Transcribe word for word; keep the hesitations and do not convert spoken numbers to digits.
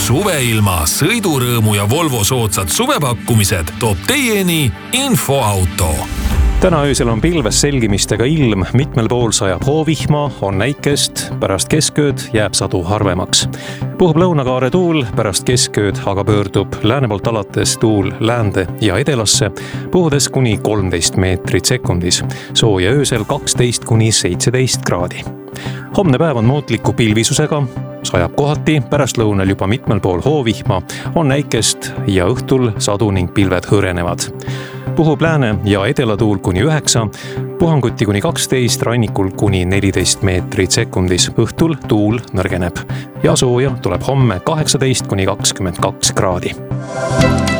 Suveilma, sõidurõõmu ja Volvo soodsad suvepakkumised toob teieni Infoauto. Täna öösel on pilves selgimistega ilm, mitmel pool sajab hoovihma, on näikest, pärast keskööd jääb sadu harvemaks. Puhub lõunakaare tuul, pärast keskööd aga pöördub lääne poolt alates tuul läände ja edelasse, puhudes kuni kolmteist meetrit sekundis. Sooja öösel kaksteist kuni seitseteist kraadi. Homne päev on muutliku pilvisusega, sajab kohati, pärast lõunal juba mitmel pool hoovihma, on näikest ja õhtul sadu ning pilved hõrenevad. Puhub lääne ja edelatuul kuni üheksa, puhanguti kuni kaksteist, rannikul kuni neliteist meetrit sekundis. Õhtul tuul nõrgeneb ja sooja tuleb homme kaheksateist kuni kakskümmend kaks kraadi.